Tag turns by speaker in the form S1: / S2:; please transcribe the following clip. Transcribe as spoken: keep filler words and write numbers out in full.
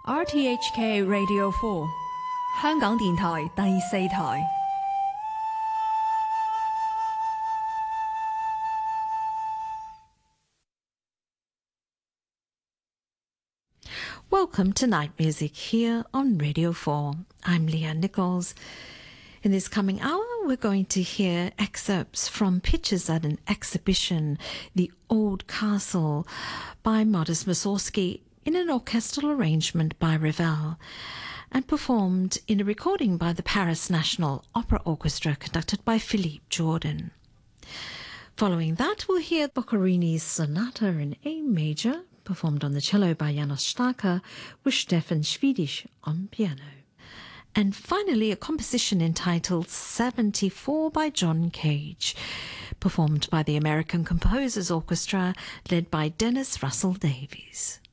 S1: R T H K Radio four 香港電台第四台。
S2: Welcome to Night Music here on Radio four. I'm Leanne Nichols. In this coming hour, we're going to hear excerpts from pictures at an exhibition, The Old Castle, by Modest Mussorgsky, in an orchestral arrangement by Ravel, and performed in a recording by the Paris National Opera Orchestra conducted by Philippe Jordan. Following that, we'll hear Boccherini's Sonata in A major, performed on the cello by Janos Starker, with Stefan Schwiedisch on piano. And finally, a composition entitled seventy-four by John Cage, performed by the American Composers Orchestra, led by Dennis Russell Davies.